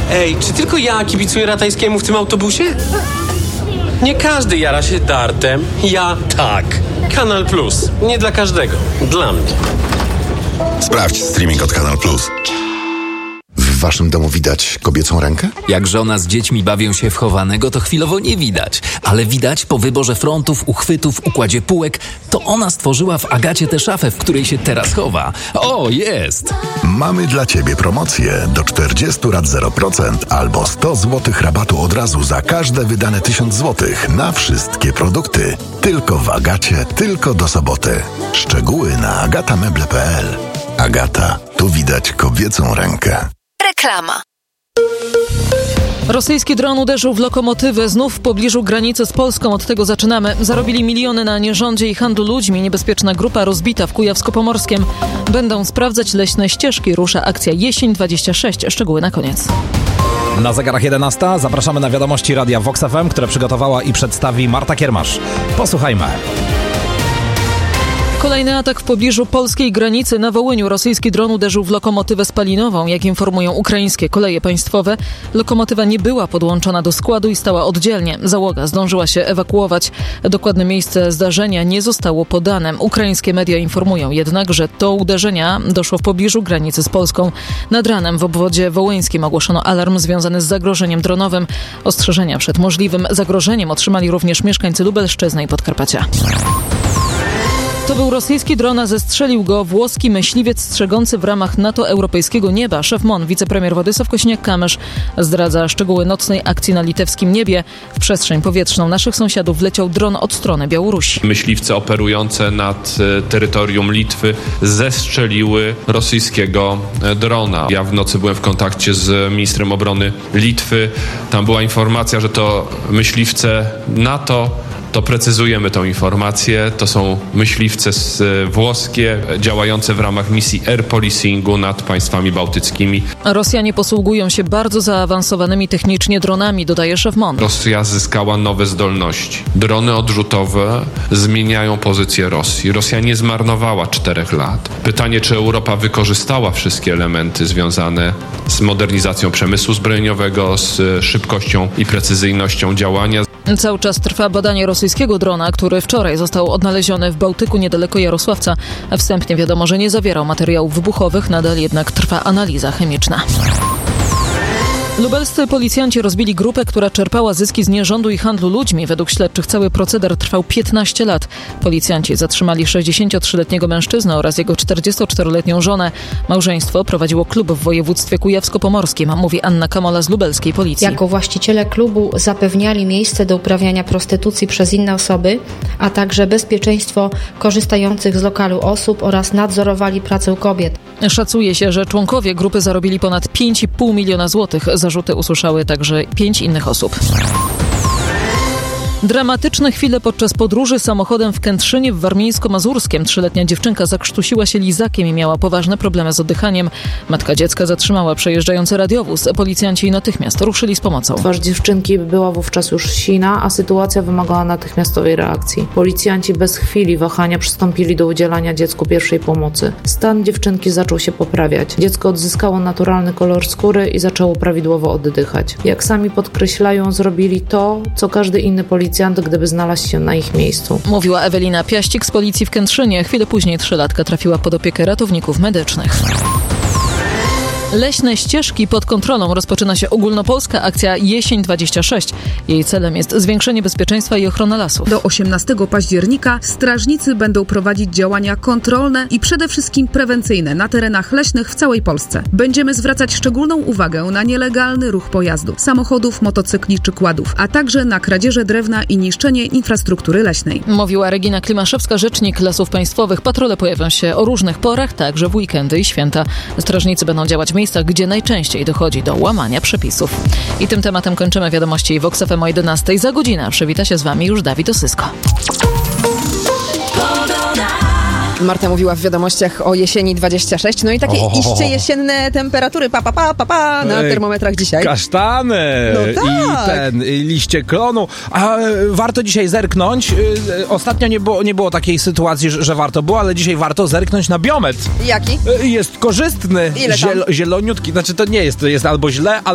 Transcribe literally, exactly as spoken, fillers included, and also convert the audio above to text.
Ej, czy tylko ja kibicuję Ratajskiemu w tym autobusie? Nie każdy jara się dartem. Ja tak. Kanal Plus. Nie dla każdego. Dla mnie. Sprawdź streaming od Kanal Plus. W waszym domu widać kobiecą rękę? Jak żona z dziećmi bawią się w chowanego, to chwilowo nie widać. Ale widać po wyborze frontów, uchwytów, układzie półek, to ona stworzyła w Agacie tę szafę, w której się teraz chowa. O, jest! Mamy dla ciebie promocję. Do czterdziestu rat zero procent albo sto złotych rabatu od razu za każde wydane tysiąc złotych na wszystkie produkty. Tylko w Agacie, tylko do soboty. Szczegóły na agatameble kropka p l. Agata, tu widać kobiecą rękę. Reklama. Rosyjski dron uderzył w lokomotywę znów w pobliżu granicy z Polską. Od tego zaczynamy. Zarobili miliony na nierządzie i handlu ludźmi. Niebezpieczna grupa rozbita w Kujawsko-Pomorskiem. Będą sprawdzać leśne ścieżki. Rusza akcja Jesień dwadzieścia sześć. Szczegóły na koniec. Na zegarach jedenasta zapraszamy na wiadomości Radia Vox F M, które przygotowała i przedstawi Marta Kiermasz. Posłuchajmy. Kolejny atak w pobliżu polskiej granicy. Na Wołyniu rosyjski dron uderzył w lokomotywę spalinową. Jak informują ukraińskie koleje państwowe, lokomotywa nie była podłączona do składu i stała oddzielnie. Załoga zdążyła się ewakuować. Dokładne miejsce zdarzenia nie zostało podane. Ukraińskie media informują jednak, że to uderzenia doszło w pobliżu granicy z Polską. Nad ranem w obwodzie wołyńskim ogłoszono alarm związany z zagrożeniem dronowym. Ostrzeżenia przed możliwym zagrożeniem otrzymali również mieszkańcy Lubelszczyzny i Podkarpacia. To był rosyjski dron, a zestrzelił go włoski myśliwiec strzegący w ramach NATO europejskiego nieba. Szef M O N, wicepremier Władysław Kosiniak-Kamysz, zdradza szczegóły nocnej akcji na litewskim niebie. W przestrzeń powietrzną naszych sąsiadów wleciał dron od strony Białorusi. Myśliwce operujące nad terytorium Litwy zestrzeliły rosyjskiego drona. Ja w nocy byłem w kontakcie z ministrem obrony Litwy. Tam była informacja, że to myśliwce NATO. To precyzujemy tą informację. To są myśliwce włoskie działające w ramach misji air policingu nad państwami bałtyckimi. Rosjanie posługują się bardzo zaawansowanymi technicznie dronami, dodaje szef M O N. Rosja zyskała nowe zdolności. Drony odrzutowe zmieniają pozycję Rosji. Rosja nie zmarnowała czterech lat. Pytanie, czy Europa wykorzystała wszystkie elementy związane z modernizacją przemysłu zbrojeniowego, z szybkością i precyzyjnością działania. Cały czas trwa badanie rosyjskiego drona, który wczoraj został odnaleziony w Bałtyku niedaleko Jarosławca. Wstępnie wiadomo, że nie zawierał materiałów wybuchowych, nadal jednak trwa analiza chemiczna. Lubelscy policjanci rozbili grupę, która czerpała zyski z nierządu i handlu ludźmi. Według śledczych cały proceder trwał piętnaście lat. Policjanci zatrzymali sześćdziesięciotrzyletniego mężczyznę oraz jego czterdziestoczteroletnią żonę. Małżeństwo prowadziło klub w województwie kujawsko-pomorskim, mówi Anna Kamola z lubelskiej policji. Jako właściciele klubu zapewniali miejsce do uprawiania prostytucji przez inne osoby, a także bezpieczeństwo korzystających z lokalu osób oraz nadzorowali pracę kobiet. Szacuje się, że członkowie grupy zarobili ponad pięć i pół miliona złotych. Zarzuty usłyszały także pięć innych osób. Dramatyczne chwile podczas podróży samochodem w Kętrzynie w Warmińsko-Mazurskiem. Trzyletnia dziewczynka zakrztusiła się lizakiem i miała poważne problemy z oddychaniem. Matka dziecka zatrzymała przejeżdżający radiowóz. Policjanci natychmiast ruszyli z pomocą. Twarz dziewczynki była wówczas już sina, a sytuacja wymagała natychmiastowej reakcji. Policjanci bez chwili wahania przystąpili do udzielania dziecku pierwszej pomocy. Stan dziewczynki zaczął się poprawiać. Dziecko odzyskało naturalny kolor skóry i zaczęło prawidłowo oddychać. Jak sami podkreślają, zrobili to, co każdy inny policjant, gdyby znalazł się na ich miejscu. Mówiła Ewelina Piaścik z policji w Kętrzynie. Chwilę później trzylatka trafiła pod opiekę ratowników medycznych. Leśne ścieżki pod kontrolą. Rozpoczyna się ogólnopolska akcja Jesień dwadzieścia sześć. Jej celem jest zwiększenie bezpieczeństwa i ochrona lasów. Do osiemnastego października strażnicy będą prowadzić działania kontrolne i przede wszystkim prewencyjne na terenach leśnych w całej Polsce. Będziemy zwracać szczególną uwagę na nielegalny ruch pojazdów, samochodów, motocykli czy kładów, a także na kradzieże drewna i niszczenie infrastruktury leśnej. Mówiła Regina Klimaszewska, rzecznik Lasów Państwowych. Patrole pojawią się o różnych porach, także w weekendy i święta. Strażnicy będą działać w miejscach, gdzie najczęściej dochodzi do łamania przepisów. I tym tematem kończymy wiadomości Vox F M o jedenastej. Za godzinę przywita się z Wami już Dawid Osysko. Marta mówiła w wiadomościach o jesieni dwadzieścia sześć, no i takie oh. iście jesienne temperatury, pa, pa, pa, pa, pa na Ej, termometrach dzisiaj. Kasztany no tak. i ten, i liście klonu. A warto dzisiaj zerknąć. Ostatnio nie było, nie było takiej sytuacji, że, że warto było, ale dzisiaj warto zerknąć na biometr. Jaki? Jest korzystny. Ile tam? Ziel, zieloniutki. Znaczy to nie jest, to jest albo źle, albo